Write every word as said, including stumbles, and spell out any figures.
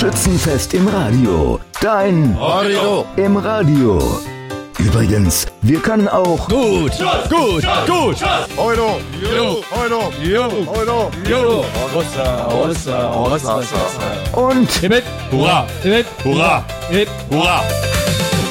Schützenfest im Radio. Dein Radio im Radio. Übrigens, wir können auch gut, gut, gut. Euro, Jo, Euro, jo, Euro. jo. Rossa, Rossa, Rossa, Rossa. und Hip, hip, hurra, hip, hip, hurra, hip, hurra.